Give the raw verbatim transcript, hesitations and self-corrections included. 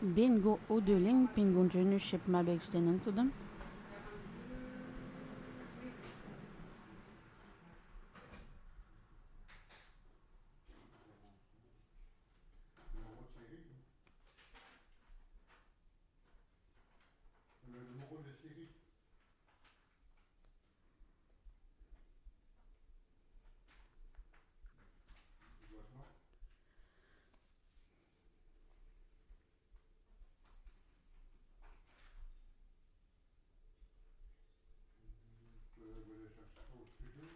Ben go odeling pin gonjenu ship mabek stenen tudum.